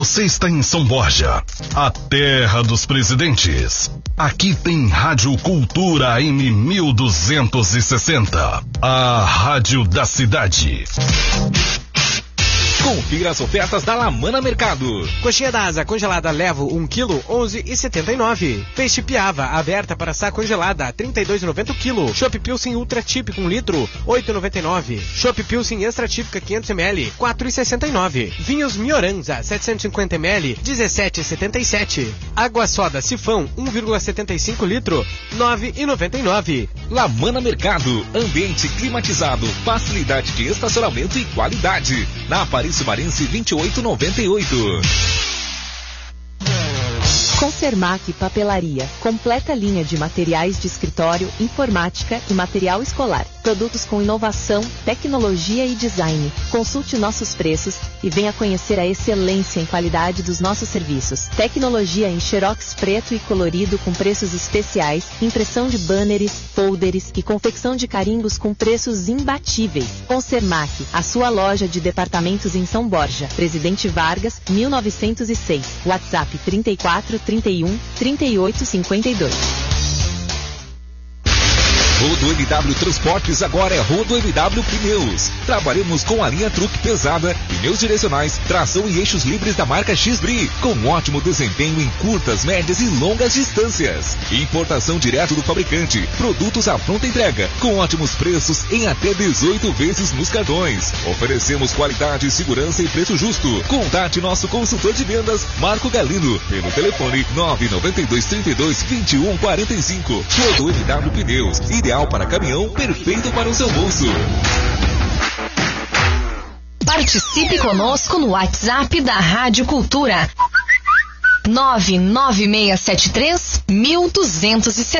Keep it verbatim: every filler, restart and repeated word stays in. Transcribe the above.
Você está em São Borja, a terra dos presidentes. Aqui tem Rádio Cultura M mil duzentos e sessenta, a rádio da cidade. Confira as ofertas da Lamana Mercado. Coxinha da asa congelada Levo um quilo, onze e setenta e nove. Peixe piava aberta para assar congelada, trinta e dois e noventa o quilo. Chopp Pilsen Ultra Típico um litro, oito e noventa e nove. Chopp Pilsen Extra Típica quinhentos mililitros, quatro e sessenta e nove. Vinhos Mioranza setecentos e cinquenta mililitros, dezessete e setenta e sete. Água Soda Sifão um vírgula setenta e cinco litro, nove e noventa e nove. Lamana Mercado, ambiente climatizado, facilidade de estacionamento e qualidade. Na Aparício Marense vinte e oito e noventa e oito. Consermac Papelaria, completa linha de materiais de escritório, informática e material escolar. Produtos com inovação, tecnologia e design. Consulte nossos preços e venha conhecer a excelência em qualidade dos nossos serviços. Tecnologia em xerox preto e colorido com preços especiais, impressão de banners, folders e confecção de carimbos com preços imbatíveis. Consermac, a sua loja de departamentos em São Borja. Presidente Vargas, mil novecentos e seis. WhatsApp trinta e quatro, trinta e um, trinta e oito, cinquenta e dois. Rodo M W Transportes agora é Rodo M W Pneus. Trabalhamos com a linha truque pesada, pneus direcionais, tração e eixos livres da marca X-Bri, com ótimo desempenho em curtas, médias e longas distâncias. Importação direto do fabricante, produtos à pronta entrega, com ótimos preços em até dezoito vezes nos cartões. Oferecemos qualidade, segurança e preço justo. Contate nosso consultor de vendas, Marco Galino, pelo telefone nove nove dois, trinta e dois, vinte e um, quarenta e cinco. Rodo M W Pneus, ideal para caminhão, perfeito para o seu bolso. Participe conosco no WhatsApp da Rádio Cultura. nove nove seis sete três, um zero dois sete.